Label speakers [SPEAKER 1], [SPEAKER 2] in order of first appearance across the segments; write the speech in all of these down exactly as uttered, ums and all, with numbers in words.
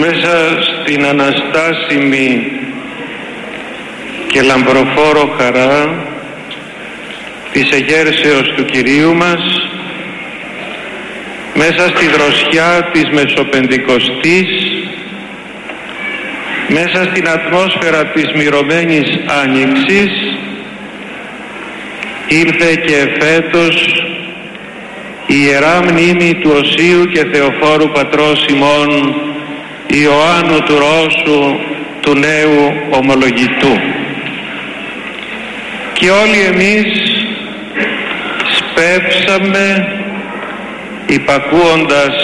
[SPEAKER 1] μέσα στην αναστάσιμη και λαμπροφόρο χαρά της εγέρσεως του Κυρίου μας, μέσα στη δροσιά της Μεσοπεντηκοστής, μέσα στην ατμόσφαιρα της μυρωμένης Άνοιξης, ήρθε και εφέτος η Ιερά Μνήμη του Οσίου και Θεοφόρου Πατρός ημών Ιωάννου του Ρώσου, του νέου ομολογητού. Και όλοι εμείς σπεύσαμε, υπακούοντας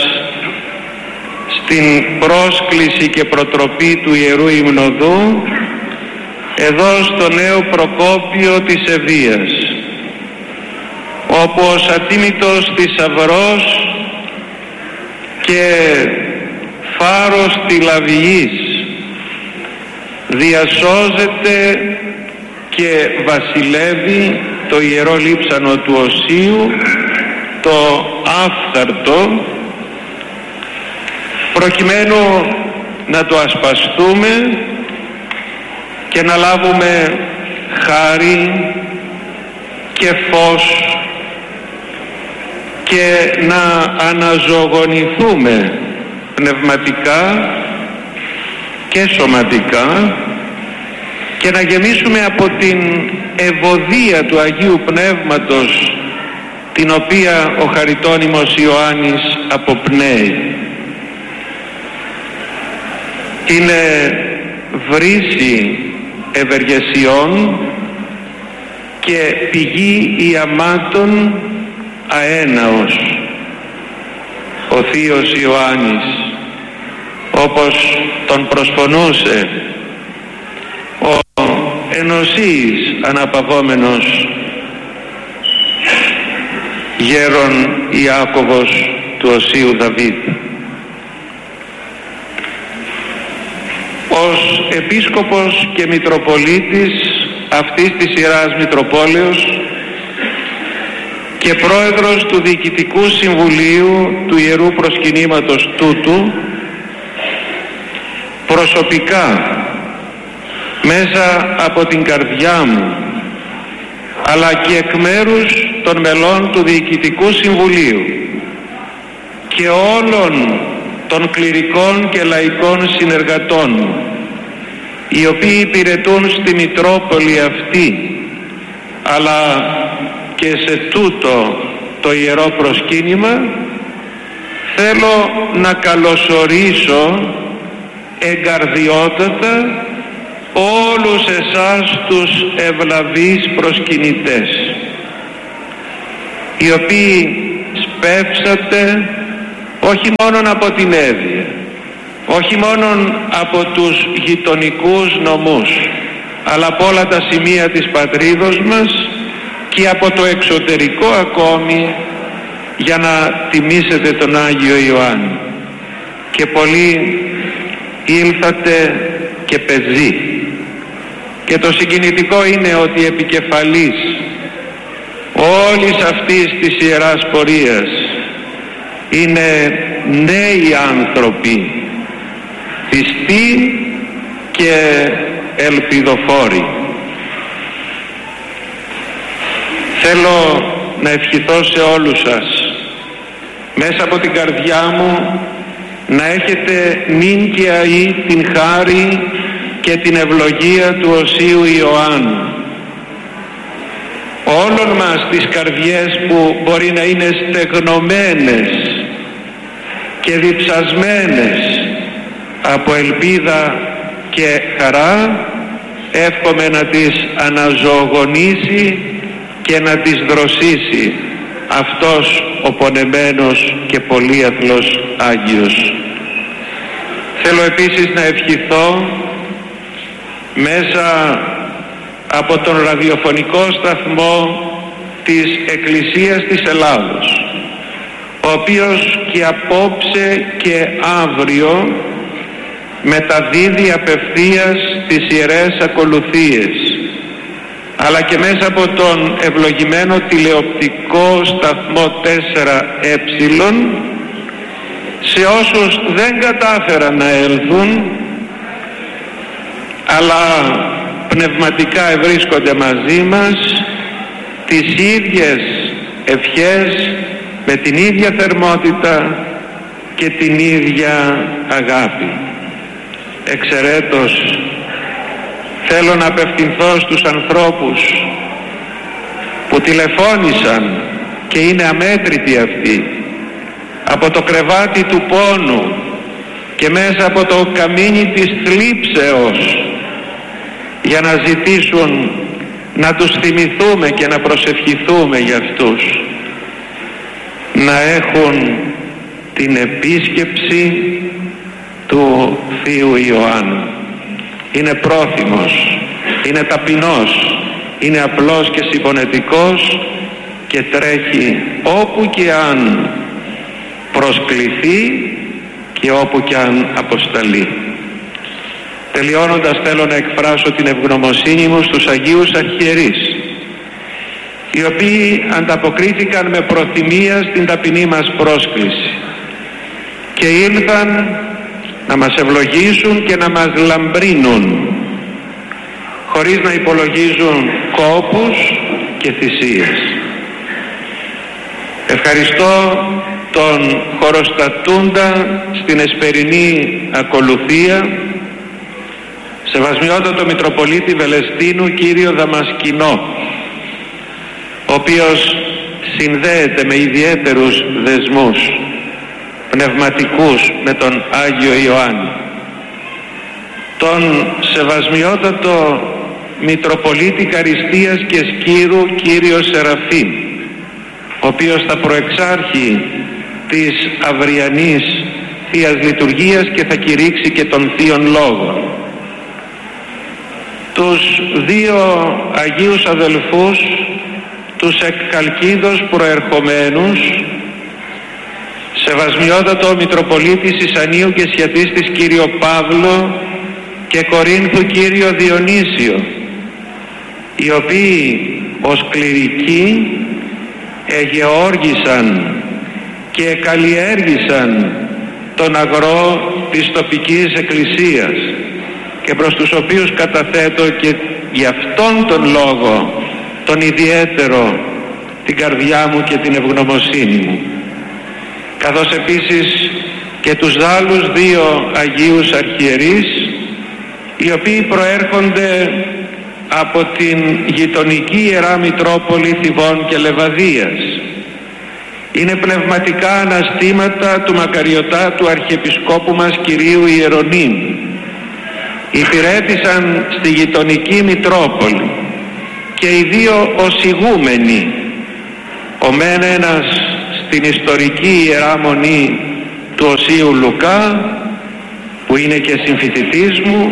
[SPEAKER 1] στην πρόσκληση και προτροπή του Ιερού Υμνοδού, εδώ στο νέο Προκόπιο της Ευβοίας, όπου ως ατίμητος θησαυρός και φάρος τηλαβιής διασώζεται και βασιλεύει το ιερό λείψανο του Οσίου, το άφθαρτο, προκειμένου να το ασπαστούμε και να λάβουμε χάρη και φως και να αναζωογονηθούμε πνευματικά και σωματικά και να γεμίσουμε από την ευωδία του Αγίου Πνεύματος, την οποία ο χαριτώνυμος Ιωάννης αποπνέει. Είναι βρύση ευεργεσιών και πηγή ιαμάτων αέναος ο Θείος Ιωάννης, όπως τον προσφωνούσε ο ενωσίης αναπαυόμενος γέρον Ιάκωβος του Οσίου Δαβίδ. Ως επίσκοπος και μητροπολίτης αυτής της Ιεράς Μητροπόλεως και πρόεδρος του Διοικητικού Συμβουλίου του Ιερού Προσκυνήματος τούτου, προσωπικά μέσα από την καρδιά μου αλλά και εκ μέρους των μελών του Διοικητικού Συμβουλίου και όλων των κληρικών και λαϊκών συνεργατών μου, οι οποίοι υπηρετούν στη Μητρόπολη αυτή αλλά και σε τούτο το Ιερό Προσκύνημα, θέλω να καλωσορίσω εγκαρδιότατα όλους εσάς τους ευλαβείς προσκυνητές, οι οποίοι σπεύσατε όχι μόνον από την Εύβοια, όχι μόνον από τους γειτονικούς νομούς, αλλά από όλα τα σημεία της πατρίδος μας και από το εξωτερικό ακόμη, για να τιμήσετε τον Άγιο Ιωάννη. Και πολλοί ήλθατε και πεζοί. Και το συγκινητικό είναι ότι επικεφαλής όλης αυτής της ιεράς πορείας είναι νέοι άνθρωποι, πιστοί και ελπιδοφόροι. Θέλω να ευχηθώ σε όλους σας, μέσα από την καρδιά μου, να έχετε νυν και αεί την χάρη και την ευλογία του Οσίου Ιωάννου. Όλων μας τις καρδιές που μπορεί να είναι στεγνωμένες και διψασμένες από ελπίδα και χαρά, εύχομαι να τις αναζωογονήσει και να τις δροσίσει αυτός ο πονεμένος και πολύαθλος Άγιος. Θέλω επίσης να ευχηθώ μέσα από τον ραδιοφωνικό σταθμό της Εκκλησίας της Ελλάδος, ο οποίος και απόψε και αύριο μεταδίδει απευθείας τις Ιερές Ακολουθίες, αλλά και μέσα από τον ευλογημένο τηλεοπτικό σταθμό τέσσερα ε σε όσους δεν κατάφεραν να έλθουν αλλά πνευματικά ευρίσκονται μαζί μας, τις ίδιες ευχές με την ίδια θερμότητα και την ίδια αγάπη. Εξαιρέτως θέλω να απευθυνθώ στους ανθρώπους που τηλεφώνησαν, και είναι αμέτρητοι αυτοί, από το κρεβάτι του πόνου και μέσα από το καμίνι της θλίψεως, για να ζητήσουν να τους θυμηθούμε και να προσευχηθούμε για αυτούς, να έχουν την επίσκεψη του Θείου Ιωάννου. Είναι πρόθυμος, είναι ταπεινός, είναι απλός και συμπονετικός και τρέχει όπου και αν προσκληθεί και όπου και αν αποσταλεί. Τελειώνοντας, θέλω να εκφράσω την ευγνωμοσύνη μου στους Αγίους Αρχιερείς, οι οποίοι ανταποκρίθηκαν με προθυμία στην ταπεινή μας πρόσκληση και ήλθαν να μας ευλογήσουν και να μας λαμπρύνουν, χωρίς να υπολογίζουν κόπους και θυσίες. Ευχαριστώ τον χωροστατούντα στην εσπερινή ακολουθία, Σεβασμιότατο Μητροπολίτη Βελεστίνου κύριο Δαμασκηνό, ο οποίος συνδέεται με ιδιαίτερους δεσμούς πνευματικούς με τον Άγιο Ιωάννη. Τον Σεβασμιότατο Μητροπολίτη Καριστίας και Σκύρου κύριο Σεραφείμ, ο οποίος θα προεξάρχει της αυριανής Θείας Λειτουργίας και θα κηρύξει και τον Θείον Λόγο. Τους δύο Αγίους αδελφούς, τους εκ Καλκίδος προερχομένους, Σεβασμιότατο Μητροπολίτη Ισανίου και Σιατίστης κύριο Παύλο και Κορίνθου κύριο Διονύσιο, οι οποίοι ως κληρικοί εγεώργησαν και καλλιέργησαν τον αγρό της τοπικής εκκλησίας και προς τους οποίους καταθέτω και γι' αυτόν τον λόγο τον ιδιαίτερο την καρδιά μου και την ευγνωμοσύνη μου, καθώς επίσης και τους άλλους δύο Αγίους Αρχιερείς, οι οποίοι προέρχονται από την γειτονική Ιερά Μητρόπολη Θηβών και Λεβαδίας. Είναι πνευματικά αναστήματα του μακαριωτάτου Αρχιεπισκόπου μας Κυρίου Ιερονύμ. Υπηρέτησαν στη γειτονική Μητρόπολη και οι δύο ως ηγούμενοι, ο μεν ένας στην ιστορική Ιερά Μονή του Οσίου Λουκά, που είναι και συμφοιτητής μου,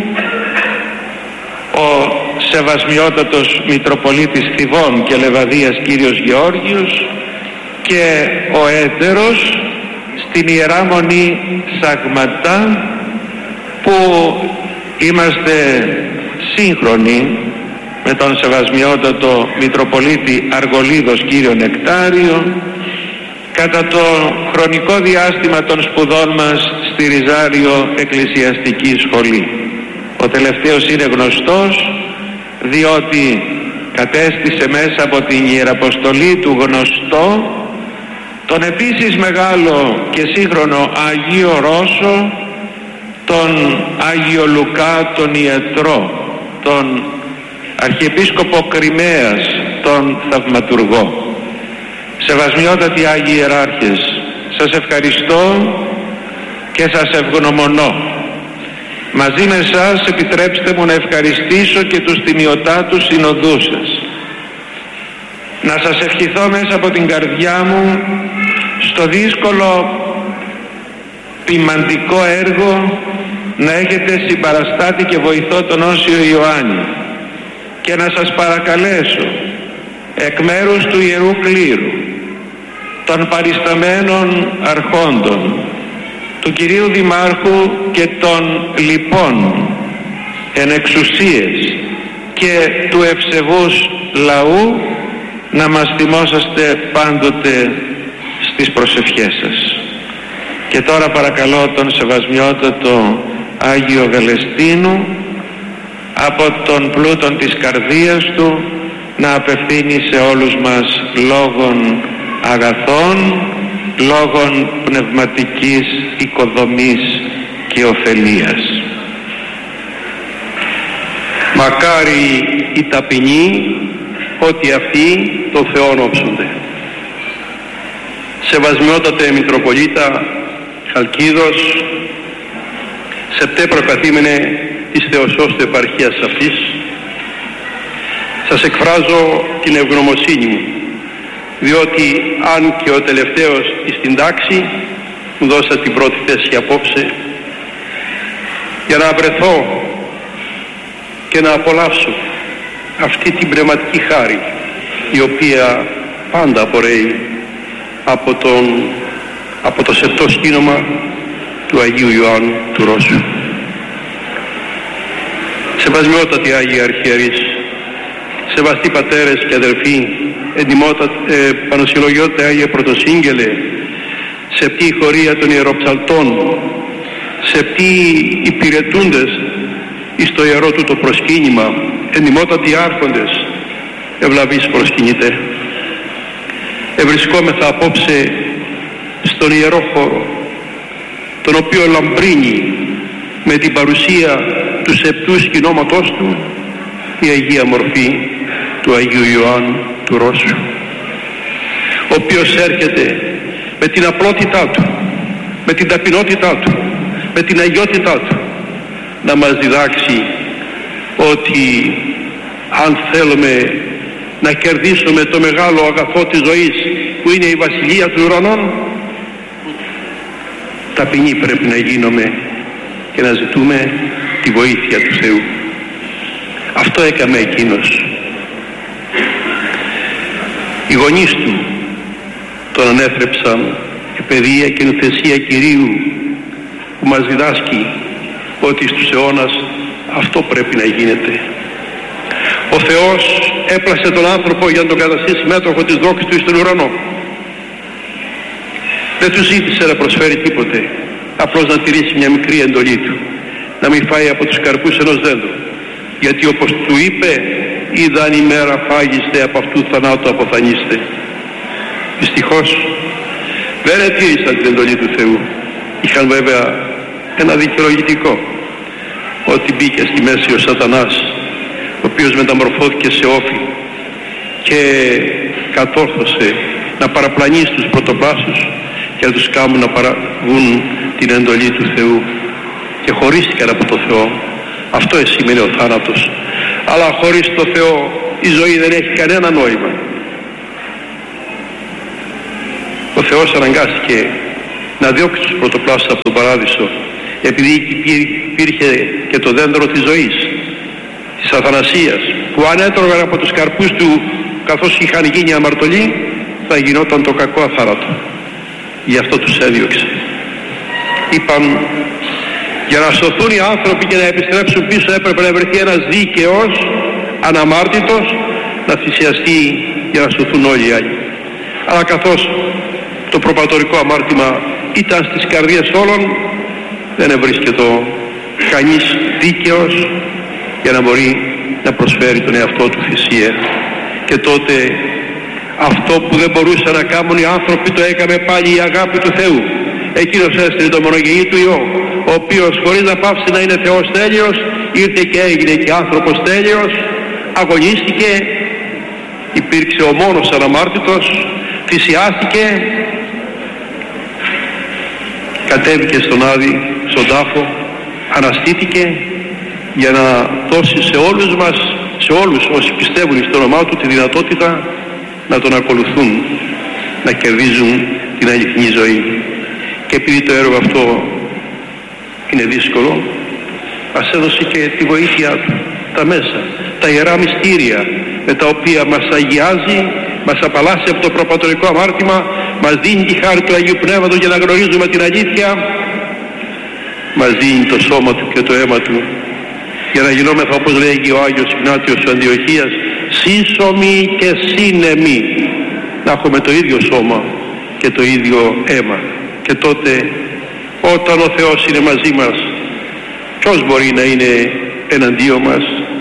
[SPEAKER 1] ο Σεβασμιότατος Μητροπολίτης Θηβών και Λεβαδίας κύριος Γεώργιος, και ο έτερος στην Ιερά Μονή Σαγματά, που είμαστε σύγχρονοι με τον Σεβασμιότατο Μητροπολίτη Αργολίδος κύριο Νεκτάριο κατά το χρονικό διάστημα των σπουδών μας στη Ριζάριο Εκκλησιαστική Σχολή. Ο τελευταίος είναι γνωστός διότι κατέστησε μέσα από την Ιεραποστολή του γνωστό τον επίσης μεγάλο και σύγχρονο Αγίο Ρώσο, τον Άγιο Λουκά τον Ιατρό, τον Αρχιεπίσκοπο Κριμαίας, τον Θαυματουργό. Σεβασμιότατοι Άγιοι Ιεράρχες, σας ευχαριστώ και σας ευγνωμονώ. Μαζί με εσάς επιτρέψτε μου να ευχαριστήσω και τους τιμιωτάτους συνοδούς σας. Να σας ευχηθώ μέσα από την καρδιά μου στο δύσκολο ποιμαντικό έργο να έχετε συμπαραστάτη και βοηθό τον Όσιο Ιωάννη, και να σας παρακαλέσω εκ μέρους του Ιερού Κλήρου, των παρισταμένων αρχόντων, του Κυρίου Δημάρχου και των λοιπών εν εξουσίες και του ευσεβούς λαού, να μας θυμόσαστε πάντοτε στις προσευχές σας. Και τώρα παρακαλώ τον Σεβασμιότατο Άγιο Βελεστίνου από τον πλούτον της καρδίας του να απευθύνει σε όλους μας λόγων αγαθών, λόγων πνευματικής οικοδομής και ωφελίας.
[SPEAKER 2] Μακάρι οι ταπεινοί, ότι αυτοί το Θεόν όψονται. Σεβασμιότατε Μητροπολίτα Χαλκίδος, σεπτέ προκαθήμενε της Θεοσώστου επαρχίας αυτής, σας εκφράζω την ευγνωμοσύνη μου, διότι αν και ο τελευταίος στην τάξη μου δώσα την πρώτη θέση απόψε για να βρεθώ και να απολαύσω αυτή την πνευματική χάρη η οποία πάντα απορρέει από, τον, από το σεπτό σκήνομα του Αγίου Ιωάννου του Ρώσου. Σεβασμιότατοι Άγιοι Αρχιερείς, σεβαστοί πατέρες και αδερφοί, ε, πανοσυλλογιότατε Άγιε Πρωτοσύγγελε, σεπτοί χωρία των ιεροψαλτών, σεπτοί υπηρετούντες εις το ιερό του το προσκύνημα, εντιμότατοι άρχοντες, ευλαβείς προσκυνητέ. Ευρισκόμεθα απόψε στον ιερό χώρο, τον οποίο λαμπρύνει με την παρουσία του σεπτού σκηνώματός του η Αγία Μορφή του Αγίου Ιωάννου του Ρώσου, ο οποίος έρχεται με την απλότητά του, με την ταπεινότητά του, με την αγιότητά του να μας διδάξει ότι αν θέλουμε να κερδίσουμε το μεγάλο αγαθό της ζωής που είναι η Βασιλεία του Ουρανών, ταπεινοί πρέπει να γίνουμε και να ζητούμε τη βοήθεια του Θεού. Αυτό έκαμε εκείνος. Οι γονείς του τον ανέθρεψαν η παιδεία και νοθεσία Κυρίου, που μας διδάσκει ότι στους αιώνας αυτό πρέπει να γίνεται. Ο Θεός έπλασε τον άνθρωπο για να τον καταστήσει μέτοχο της δόξης του στον ουρανό. Δεν του ζήτησε να προσφέρει τίποτε, απλώς να τηρήσει μια μικρή εντολή του, να μην φάει από τους καρπούς ενός δέντρου, γιατί όπως του είπε, είδαν ημέρα φάγιστε, από αυτού θανάτου αποθανείστε. Δυστυχώς δεν ετήρησαν την εντολή του Θεού. Είχαν βέβαια ένα δικαιολογητικό, ότι μπήκε στη μέση ο Σατανάς, ο οποίος μεταμορφώθηκε σε όφη και κατόρθωσε να παραπλανήσει τους πρωτοπλάσους και να τους κάνουν να παραβούν την εντολή του Θεού και χωρίστηκαν από το Θεό. Αυτό σημαίνει ο θάνατος. Αλλά χωρίς το Θεό η ζωή δεν έχει κανένα νόημα. Ο Θεός αναγκάστηκε να διώξει τους πρωτοπλάσους από τον παράδεισο, επειδή υπήρχε και το δέντρο της ζωής, της αθανασίας, που αν έτρωγαν από τους καρπούς του καθώς είχαν γίνει αμαρτωλοί, θα γινόταν το κακό αθάρατο. Γι' αυτό τους έδιωξε. Είπαν, για να σωθούν οι άνθρωποι και να επιστρέψουν πίσω έπρεπε να βρεθεί ένας δίκαιος, αναμάρτητος, να θυσιαστεί για να σωθούν όλοι οι άλλοι. Αλλά καθώς το προπατορικό αμάρτημα ήταν στις καρδιές όλων, δεν ευρίσκεται κανείς δίκαιος για να μπορεί να προσφέρει τον εαυτό του θυσία. Και τότε αυτό που δεν μπορούσαν να κάνουν οι άνθρωποι το έκαμε πάλι η αγάπη του Θεού. Εκείνος έστειλε το μονογενή του Υιό, ο οποίος χωρίς να πάψει να είναι Θεός τέλειος, ήρθε και έγινε και άνθρωπος τέλειος, αγωνίστηκε, υπήρξε ο μόνος αναμάρτητος, θυσιάστηκε, κατέβηκε στον Άδη, στον τάφο, αναστήθηκε για να δώσει σε όλους μας, σε όλους όσοι πιστεύουν στο όνομά του, τη δυνατότητα να τον ακολουθούν, να κερδίζουν την αληθινή ζωή. Και επειδή το έργο αυτό είναι δύσκολο, μας έδωσε και τη βοήθειά του, τα μέσα, τα ιερά μυστήρια με τα οποία μας αγιάζει, μας απαλλάσσει από το προπατορικό αμάρτημα, μας δίνει τη χάρη του Αγίου Πνεύματος για να γνωρίζουμε την αλήθεια, μας δίνει το σώμα του και το αίμα του για να γινόμεθα, όπως λέγει ο Άγιος Ιγνάτιος ο Αντιοχίας, σύσσωμοι και σύνεμοι, να έχουμε το ίδιο σώμα και το ίδιο αίμα, και τότε Όταν ο Θεός είναι μαζί μας, ποιος μπορεί να είναι εναντίον μας?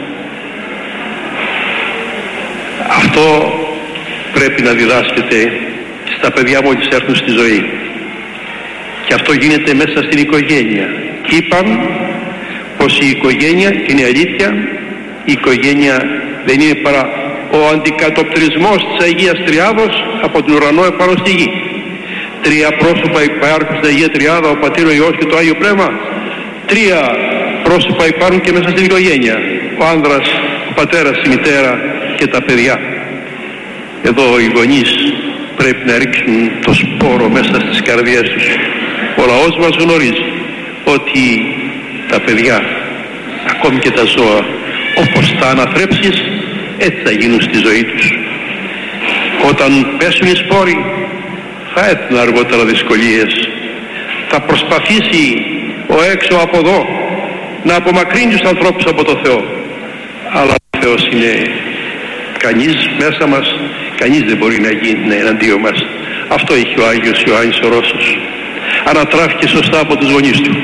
[SPEAKER 2] Αυτό πρέπει να διδάσκεται στα παιδιά μόλις έρθουν στη ζωή. Και αυτό γίνεται μέσα στην οικογένεια. Είπαν πως η οικογένεια, και είναι αλήθεια, η οικογένεια δεν είναι παρά ο αντικατοπτρισμός της Αγίας Τριάδος από τον ουρανό επάνω στη γη. Τρία πρόσωπα υπάρχουν στην Αγία Τριάδα, ο Πατήρ, ο Υιός και το Άγιο Πνεύμα. Τρία πρόσωπα υπάρχουν και μέσα στην οικογένεια. Ο άνδρας, ο πατέρας, η μητέρα και τα παιδιά. Εδώ οι γονείς πρέπει να ρίξουν το σπόρο μέσα στις καρδιές τους. Ο λαός μας γνωρίζει ότι τα παιδιά, ακόμη και τα ζώα, όπως τα αναθρέψεις, έτσι θα γίνουν στη ζωή τους. Όταν πέσουν οι σπόροι, θα έρθουν αργότερα δυσκολίες. Θα προσπαθήσει ο έξω από εδώ να απομακρύνει τους ανθρώπους από το Θεό. Αλλά ο Θεός είναι, κανείς μέσα μας, κανείς δεν μπορεί να γίνει εναντίον μας. Αυτό είχε ο Άγιος Ιωάννης ο Ρώσος. Ανατράφηκε σωστά από τους γονείς του.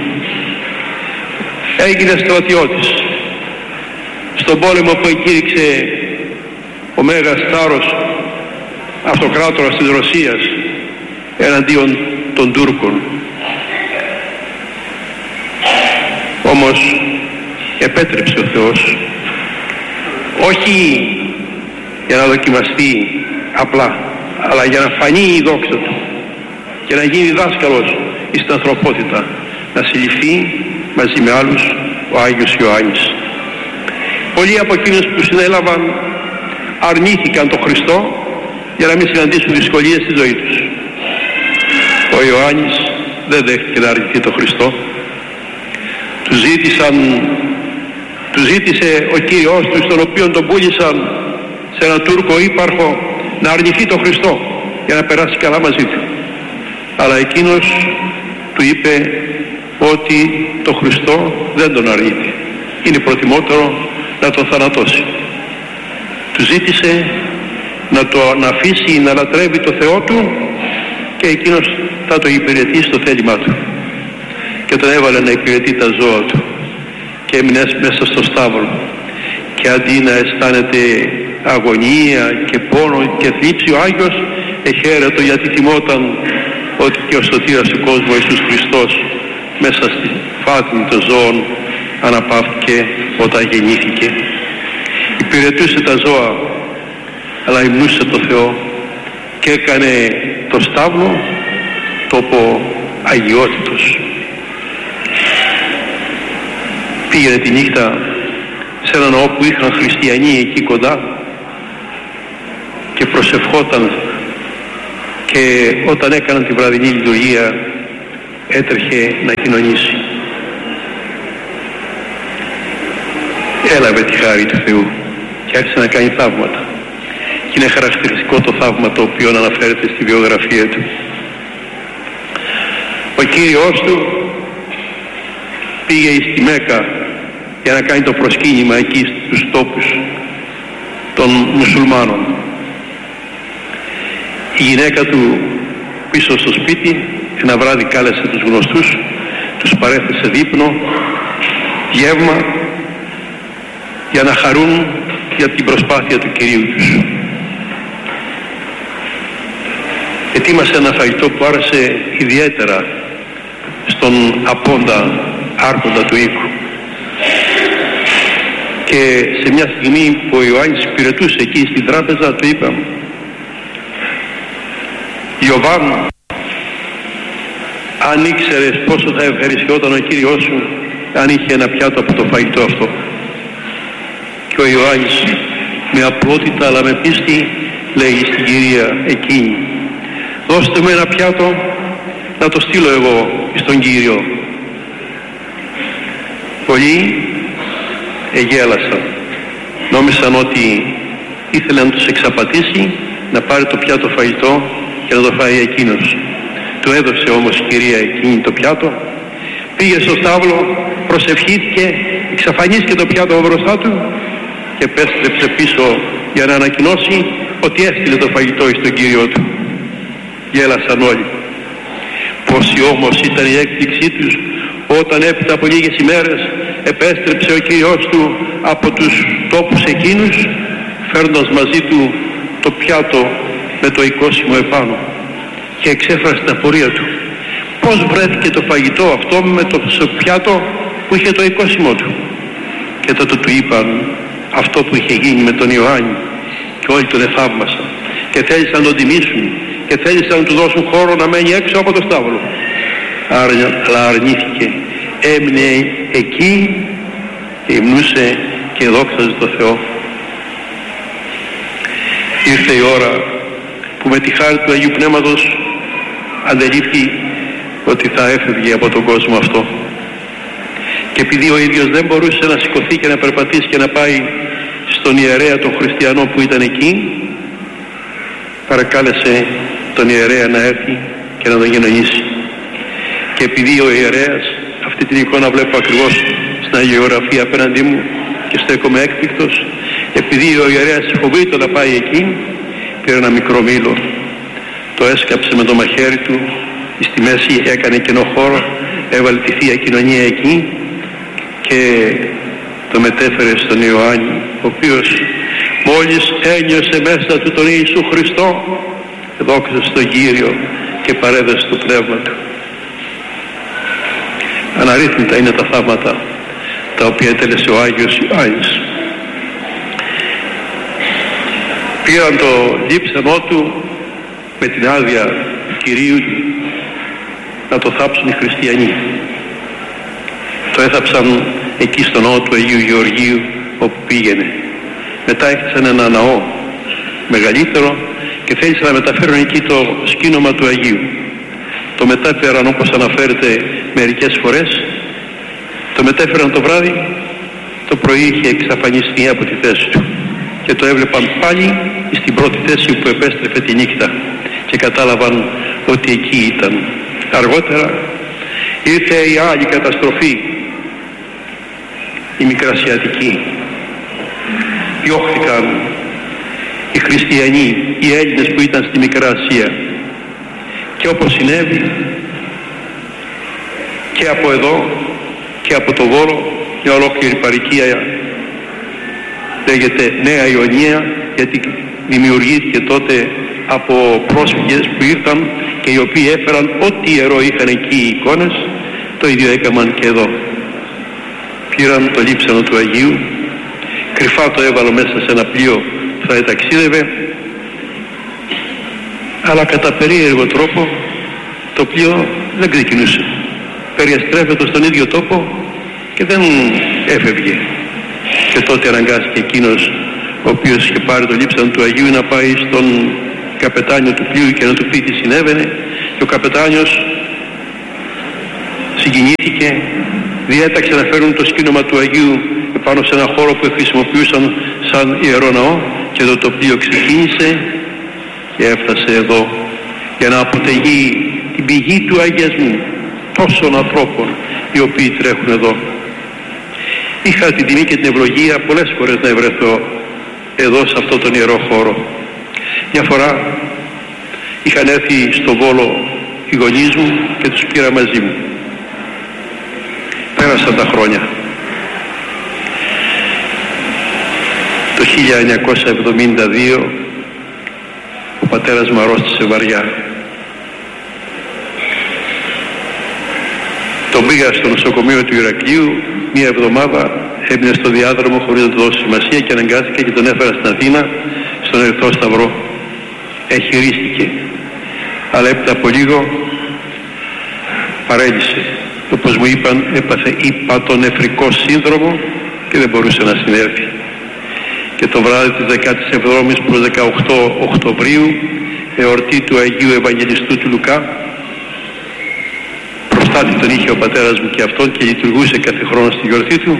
[SPEAKER 2] Έγινε στρατιώτης. Στον πόλεμο που εκήρυξε ο Μέγας Θάρρος, αυτοκράτορας της Ρωσίας, εναντίον των Τούρκων. Όμως επέτρεψε ο Θεός, όχι για να δοκιμαστεί απλά, αλλά για να φανεί η δόξα του και να γίνει δάσκαλος στην ανθρωπότητα, να συλληφθεί μαζί με άλλους ο Άγιος Ιωάννης. Πολλοί από εκείνους που συνέλαβαν αρνήθηκαν τον Χριστό για να μην συναντήσουν δυσκολίες στη ζωή τους. Ο Ιωάννης δεν δέχτηκε να αρνηθεί τον Χριστό. Του ζήτησαν, του ζήτησε ο Κύριος του, στον οποίο τον πούλησαν σε έναν Τούρκο ύπαρχο, να αρνηθεί τον Χριστό για να περάσει καλά μαζί του. Αλλά εκείνος του είπε ότι τον Χριστό δεν τον αρνείται. Είναι προτιμότερο να τον θανατώσει. Του ζήτησε να τον αφήσει να λατρεύει το Θεό του και εκείνος θα το υπηρετήσει στο θέλημά του. Και τον έβαλε να υπηρετεί τα ζώα του και έμεινε μέσα στο σταύρο. Και αντί να αισθάνεται αγωνία και πόνο και θλίψη, ο Άγιος εχαίρετο, γιατί θυμόταν ότι και ο σωτήρας του κόσμου, Ιησούς Χριστός, μέσα στη φάτνη των ζώων αναπαύτηκε όταν γεννήθηκε. Υπηρετούσε τα ζώα, αλλά υμνούσε το Θεό και έκανε το στάβλο τόπο αγιότητος. Πήγαινε τη νύχτα σε έναν ναό που είχαν χριστιανοί εκεί κοντά και προσευχόταν, και όταν έκαναν τη βραδινή λειτουργία έτρεχε να κοινωνήσει. Έλαβε τη χάρη του Θεού και άρχισε να κάνει θαύματα. Και είναι χαρακτηριστικό το θαύμα το οποίο αναφέρεται στη βιογραφία του. Ο Κύριος του πήγε στη Μέκα για να κάνει το προσκύνημα εκεί στους τόπους των μουσουλμάνων. Η γυναίκα του πίσω στο σπίτι ένα βράδυ κάλεσε τους γνωστούς, τους παρέθεσε δείπνο, γεύμα, για να χαρούν για την προσπάθεια του Κυρίου τους. Ετοίμασε ένα φαγητό που άρεσε ιδιαίτερα στον απόντα άρχοντα του οίκου. Και σε μια στιγμή που ο Ιωάννης υπηρετούσε εκεί στην τράπεζα, του είπα: Ιωβάν, αν ήξερες πόσο θα ευχαριστιόταν ο Κύριος σου αν είχε ένα πιάτο από το φαγητό αυτό. Και ο Ιωάννης με απλότητα αλλά με πίστη λέει στην κυρία εκείνη: δώστε μου ένα πιάτο να το στείλω εγώ στον Κύριο. Πολλοί εγέλασαν, νόμισαν ότι ήθελε να τους εξαπατήσει, να πάρει το πιάτο φαγητό και να το φάει εκείνος. Του έδωσε όμως η κυρία εκείνη το πιάτο, πήγε στο στάβλο, προσευχήθηκε, εξαφανίστηκε το πιάτο μπροστά του και επέστρεψε πίσω για να ανακοινώσει ότι έστειλε το φαγητό στον Κύριο του. Γέλασαν όλοι. Πόση όμως ήταν η έκπληξή τους όταν έπειτα από λίγες ημέρες επέστρεψε ο Κύριος του από τους τόπους εκείνους, φέρνοντας μαζί του το πιάτο με το εικόσιμο επάνω, και εξέφρασε την απορία του. Πώς βρέθηκε το φαγητό αυτό με το πιάτο που είχε το εικόσιμό του? Και τότε του είπαν αυτό που είχε γίνει με τον Ιωάννη, και όλοι τον εθαύμασαν και θέλησαν να τον τιμήσουν και θέλησαν να του δώσουν χώρο να μένει έξω από το στάβλο. Αλλά αρνήθηκε, έμεινε εκεί και υμνούσε και δόξαζε το Θεό. Ήρθε η ώρα που με τη χάρη του Αγίου Πνεύματος αντελήφθη ότι θα έφευγε από τον κόσμο αυτό, και επειδή ο ίδιος δεν μπορούσε να σηκωθεί και να περπατήσει και να πάει στον ιερέα των χριστιανών που ήταν εκεί, παρακάλεσε τον ιερέα να έρθει και να τον γενονήσει. Και επειδή ο ιερέας, αυτή την εικόνα βλέπω ακριβώς στην αγιογραφία απέναντί μου και στέκομαι έκπληκτος, επειδή ο ιερέας φοβείται να πάει εκεί, πήρε ένα μικρό μήλο, το έσκαψε με το μαχαίρι του, στη μέση έκανε κενό χώρο, έβαλε τη Θεία Κοινωνία εκεί και το μετέφερε στον Ιωάννη, ο οποίος μόλις ένιωσε μέσα του τον Ιησού Χριστό, δόξασε στον Κύριο και παρέδωσε το πνεύμα του. Αναρρύθμιτα είναι τα θαύματα τα οποία έτελεσε ο Άγιος Ιωάννης. Πήραν το λείψανό του με την άδεια του Κυρίου να το θάψουν οι χριστιανοί. Το έθαψαν εκεί στο ναό του Αγίου Γεωργίου όπου πήγαινε. Μετά έφτιαξαν ένα ναό μεγαλύτερο και θέλησαν να μεταφέρουν εκεί το σκήνομα του Αγίου. Το μετέφεραν, όπως αναφέρεται μερικές φορές, το μετέφεραν το βράδυ, το πρωί είχε εξαφανιστεί από τη θέση του και το έβλεπαν πάλι στην πρώτη θέση που επέστρεφε τη νύχτα και κατάλαβαν ότι εκεί ήταν. Αργότερα ήρθε η άλλη καταστροφή, η Μικρασιατική. Διώχθηκαν οι χριστιανοί, οι Έλληνες που ήταν στη Μικρά Ασία, και όπως συνέβη και από εδώ και από το Βόλο, μια ολόκληρη παροικία λέγεται Νέα Ιωνία, γιατί δημιουργήθηκε τότε από πρόσφυγες που ήρθαν και οι οποίοι έφεραν ό,τι ιερό είχαν εκεί οι εικόνες. Το ίδιο έκαναν και εδώ. Πήραν το λείψανο του Αγίου, κρυφά το έβαλαν μέσα σε ένα πλοίο που θα εταξίδευε, αλλά κατά περίεργο τρόπο το πλοίο δεν ξεκινούσε. Περιεστρέφεται στον ίδιο τόπο και δεν έφευγε. Και τότε αναγκάστηκε εκείνος ο οποίος είχε πάρει το λείψανο του Αγίου να πάει στον καπετάνιο του πλοίου και να του πει τι συνέβαινε, και ο καπετάνιος συγκινήθηκε, διέταξε να φέρουν το σκήνομα του Αγίου πάνω σε ένα χώρο που χρησιμοποιούσαν σαν ιερό ναό, και εδώ το πλοίο ξεκίνησε και έφτασε εδώ για να αποτελεί την πηγή του αγιασμού τόσων ανθρώπων οι οποίοι τρέχουν εδώ. Είχα την τιμή και την ευλογία πολλές φορές να ευρεθώ εδώ σε αυτό τον ιερό χώρο. Μια φορά είχαν έρθει στο Βόλο οι γονείς μου και τους πήρα μαζί μου. Πέρασαν τα χρόνια. Το χίλια εννιακόσια εβδομήντα δύο ο πατέρας μου αρρώστησε βαριά. Τον πήγα στο νοσοκομείο του Ηρακλείου μία εβδομάδα, έμεινε στο διάδρομο χωρίς να του δώσω σημασία και αναγκάστηκε και τον έφερα στην Αθήνα στον Ερυθρό Σταυρό. Εχειρίστηκε, αλλά έπειτα από λίγο παρέλυσε. Όπως μου είπαν, έπαθε υπατονεφρικό σύνδρομο και δεν μπορούσε να συνέλθει. Και το βράδυ της δεκάτη εβδόμης προς δεκαοκτώ Οκτωβρίου, εορτή του Αγίου Ευαγγελιστού του Λουκά, προστάτη τον είχε ο πατέρας μου και αυτόν και λειτουργούσε κάθε χρόνο στη γιορτή του,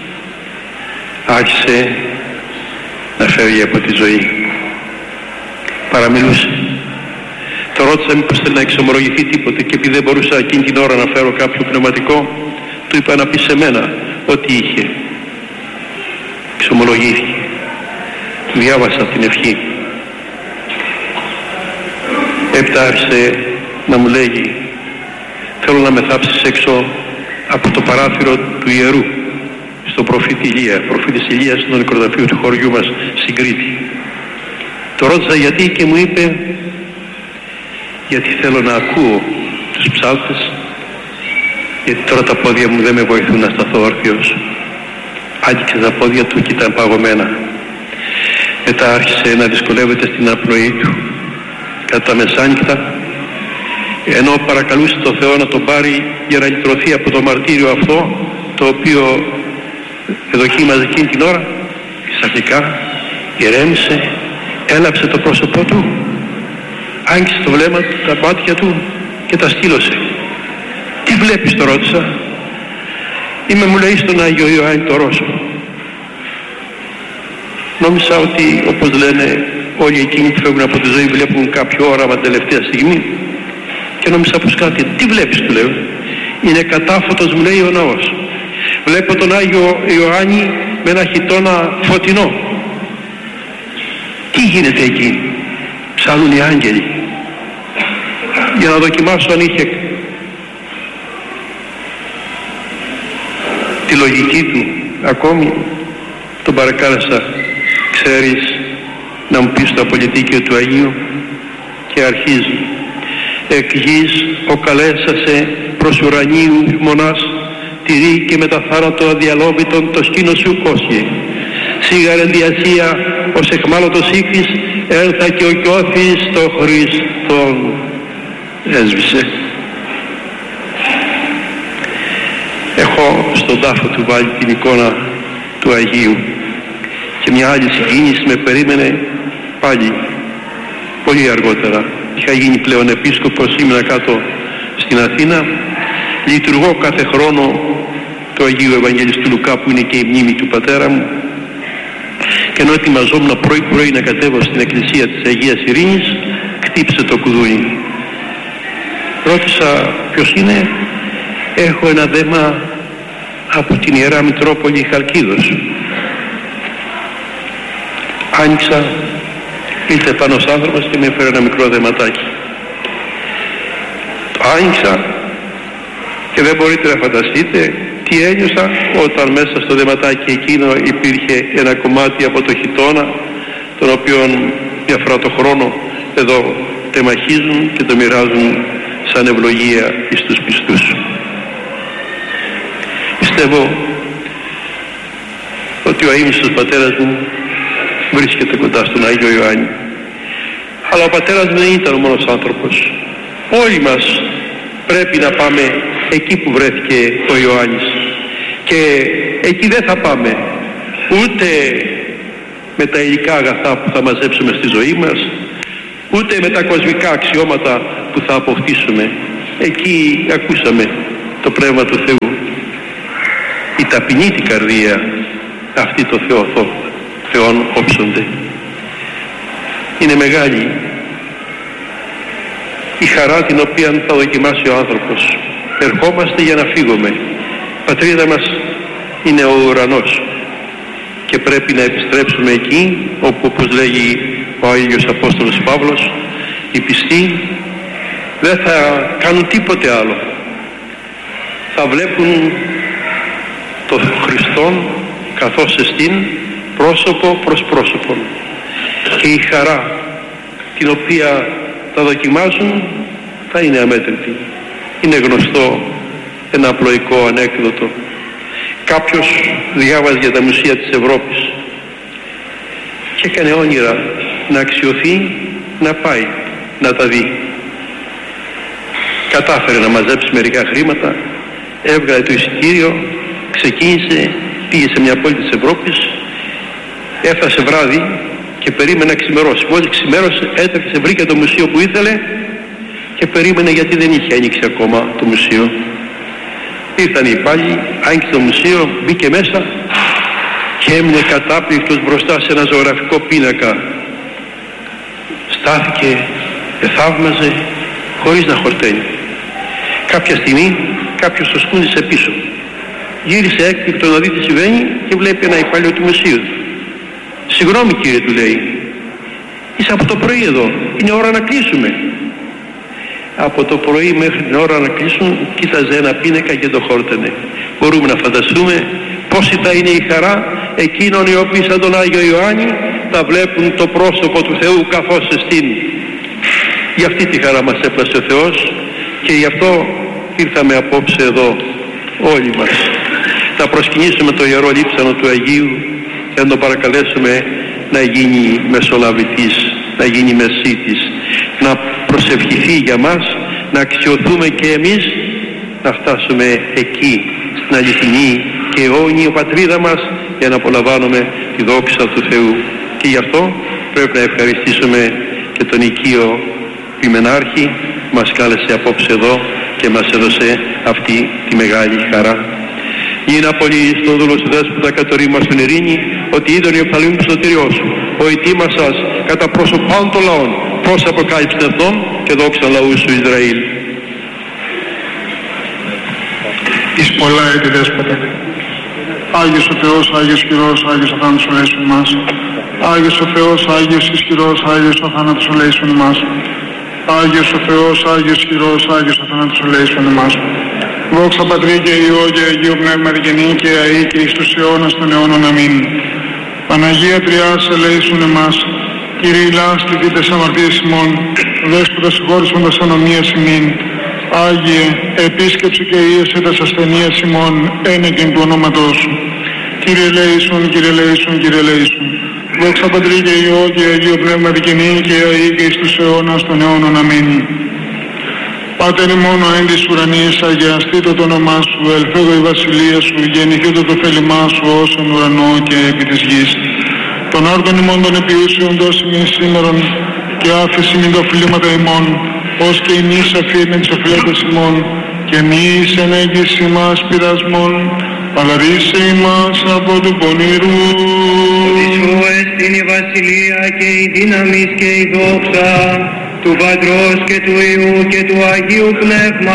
[SPEAKER 2] άρχισε να φεύγει από τη ζωή. Παραμιλούσε. Το ρώτησα μήπως θέλει να εξομολογηθεί τίποτε, και επειδή δεν μπορούσα εκείνη την ώρα να φέρω κάποιο πνευματικό, του είπα να πει σε μένα ό,τι είχε. Εξομολογήθηκε. Διάβασα την ευχή. Έπειτα άρχισε να μου λέγει θέλω να με θάψεις έξω από το παράθυρο του ιερού στο προφήτη Ηλία, προφήτης Ηλίας στο νεκροταφείο του χωριού μας στην Κρήτη. Το ρώτησα γιατί και μου είπε γιατί θέλω να ακούω τους ψάλτες, γιατί τώρα τα πόδια μου δεν με βοηθούν να σταθώ όρθιος. Άγγιξε τα πόδια του και ήταν παγωμένα. Μετά άρχισε να δυσκολεύεται στην απνοή του. Κατά τα μεσάνυχτα, ενώ παρακαλούσε το Θεό να τον πάρει για να λυτρωθεί από το μαρτύριο αυτό το οποίο δοκίμαζε εκείνη την ώρα, ξαφνικά ηρέμησε, έλαψε το πρόσωπό του, άγγιξε το βλέμμα του, τα μάτια του και τα στήλωσε. Τι βλέπεις, το ρώτησα. Είμαι, μου λέει, στον Άγιο Ιωάννη το Ρώσο. Νόμιζα ότι, όπως λένε όλοι εκείνοι που φεύγουν από τη ζωή, βλέπουν κάποιο όραμα τελευταία στιγμή, και νόμιζα πως κάτι. Τι βλέπεις, του λέω. Είναι κατάφωτος, μου λέει, ο ναός. Βλέπω τον Άγιο Ιωάννη με ένα χιτώνα φωτεινό. Τι γίνεται εκεί? Ψάλουν οι άγγελοι. Για να δοκιμάσω αν είχε τη λογική του ακόμη, τον παρακάλεσα, ξέρεις να μου πεις το απολυτίκιο του Αγίου? Και αρχίζει. Εκ γης ο καλέσασε προς ουρανίου μονάς, τυρί και με τα θάνατο αδιαλόβητον το σκήνο σου όσιε. Σίγαρεν διασία ως εχμάλωτος ήχθης, έλθα και ο κιώθης το Χριστόν έσβησε. Έχω στον τάφο του βάλει την εικόνα του Αγίου και μια άλλη συγκίνηση με περίμενε πάλι πολύ αργότερα. Είχα γίνει πλέον επίσκοπος, ήμουνα κάτω στην Αθήνα, λειτουργώ κάθε χρόνο του Αγίου Ευαγγελιστού Λουκά που είναι και η μνήμη του πατέρα μου, και ενώ ετοιμαζόμουν πρωί πρωί να κατέβω στην εκκλησία της Αγίας Ειρήνης, χτύπησε το κουδούνι. Ρώτησα ποιος είναι. Έχω ένα δέμα από την Ιερά Μητρόπολη Χαλκίδος. Άνοιξα, ήρθε πάνω ως άνθρωπος και με έφερε ένα μικρό δεματάκι. Το άνοιξα και δεν μπορείτε να φανταστείτε τι ένιωσα όταν μέσα στο δεματάκι εκείνο υπήρχε ένα κομμάτι από το χιτώνα, τον οποίο μια φορά το χρόνο εδώ τεμαχίζουν και το μοιράζουν σαν ευλογία εις τους πιστούς. Πιστεύω ότι ο αείμνηστος πατέρας μου βρίσκεται κοντά στον Άγιο Ιωάννη. Αλλά ο πατέρας μου δεν ήταν ο μόνος άνθρωπος. Όλοι μας πρέπει να πάμε εκεί που βρέθηκε ο Ιωάννης. Και εκεί δεν θα πάμε ούτε με τα υλικά αγαθά που θα μαζέψουμε στη ζωή μας, ούτε με τα κοσμικά αξιώματα που θα αποκτήσουμε. Εκεί ακούσαμε το Πνεύμα του Θεού. Η ταπεινή την καρδία αυτή το Θεό Θεόν όψονται. Είναι μεγάλη η χαρά την οποία θα δοκιμάσει ο άνθρωπος. Ερχόμαστε για να φύγουμε. Η πατρίδα μας είναι ο ουρανός και πρέπει να επιστρέψουμε εκεί όπου, όπως λέγει ο Άγιος Απόστολος Παύλος, οι πιστοί δεν θα κάνουν τίποτε άλλο. Θα βλέπουν το Χριστόν καθώς εστίν, πρόσωπο προς πρόσωπο, και η χαρά την οποία θα δοκιμάζουν θα είναι αμέτρητη. Είναι γνωστό ένα απλοϊκό ανέκδοτο. Κάποιος διάβαζε για τα μουσεία της Ευρώπης και έκανε όνειρα να αξιωθεί να πάει να τα δει. Κατάφερε να μαζέψει μερικά χρήματα, έβγαλε το εισιτήριο, ξεκίνησε, πήγε σε μια πόλη της Ευρώπης, έφτασε βράδυ και περίμενε να ξημερώσει. Μόλις ξημέρωσε, έτρεξε, βρήκε το μουσείο που ήθελε και περίμενε, γιατί δεν είχε ανοίξει ακόμα το μουσείο. Ήρθαν οι υπάλληλοι, άνοιξε το μουσείο, μπήκε μέσα και έμεινε κατάπληκτος μπροστά σε ένα ζωγραφικό πίνακα. Στάθηκε, εθαύμαζε χωρίς να χορταίνει. Κάποια στιγμή κάποιος το σκούνησε πίσω. Γύρισε έκπληκτο να δει τι συμβαίνει και βλέπει ένα υπάλληλο του μουσείου. «Συγγνώμη κύριε», του λέει, «είσαι από το πρωί εδώ, είναι ώρα να κλείσουμε». από το πρωί μέχρι την ώρα να κλείσουν κοίταζε ένα πίνακα και το χόρτενε. Μπορούμε να φανταστούμε πόση θα είναι η χαρά εκείνων οι οποίοι σαν τον Άγιο Ιωάννη θα βλέπουν το πρόσωπο του Θεού καθώς εστίν. Για αυτή τη χαρά μας έπλασε ο Θεός και γι' αυτό ήρθαμε απόψε εδώ όλοι μας. Θα προσκυνήσουμε το Ιερό Λείψανο του Αγίου και να τον παρακαλέσουμε να γίνει μεσολαβητής, να γίνει μεσίτης, να προσευχηθεί για μας, να αξιωθούμε και εμείς να φτάσουμε εκεί στην αληθινή και αιώνια πατρίδα μας για να απολαμβάνουμε τη δόξα του Θεού. Και γι' αυτό πρέπει να ευχαριστήσουμε και τον οικείο Πιμενάρχη που μας κάλεσε απόψε εδώ και μας έδωσε αυτή τη μεγάλη χαρά. Γίνα πολύ στον δούλο σου Δέσποτα κατορίμας στην ειρήνη, ότι είδον η οφθαλμήν του σωτηριός σου, ο ετοίμας σας κατά πρόσωπαν των λαών, πώς αποκάλυψε αυτόν και δόξα λαού σου Ισραήλ.
[SPEAKER 3] Εις πολλά έτη Δέσποτα. Άγιος ο Θεός, Άγιος χειρός, Άγιος ο θάνατος ελέησον μας. Άγιος ο Θεός, Άγιος ισχυρός, Άγιος ο θάνατος ελέησον μας. Άγιος ο Θεός, Άγιος χειρός, Άγιος ο θάνατος ελέησον μας. Δόξα Πατρί και Υιό και Αγίο Πνεύμα δικαινή και αεί και εις τους αιώνας των αιώνων. Αμήν. Παναγία Τριάς ελέησον εμάς. Κύριε λάστιχοι τες αμαρτίες ημών, Δέσποτα συγχώρησον τας ανομίας ημίν. Άγιε, επίσκεψε και ίεσε τας ασθενείας ημών, ένεκεν του ονόματός σου. Κύριε ελέησον, Κύριε ελέησον, Κύριε ελέησον. Δόξα Πατρί και Υιό και Αγίο Πνεύμα δικαινή και αεί και εις τους αιώνας των αιώνων. Αμήν. Πάτερ ημών ο εν της ουρανής, αγιαστήτω το όνομά σου, ελθέτω η βασιλεία σου, γεννηθήτω το θέλημά σου ως εν ουρανό και επί της γης. Τον άρτον ημών των επιούσιων δώσει μην σήμερον και άφηση μην το φυλήματα ημών, ως και εμείς αφήνεν τις οφειλέτες ημών, και μη εις ενέγγιση μας πειρασμών, αλλά ρίσε ημάς από του πονηρού.
[SPEAKER 4] Ότι σου εστίν η βασιλεία και η δύναμις και η δόξα του Πατρός και του Υιού και του Αγίου Πνεύματος.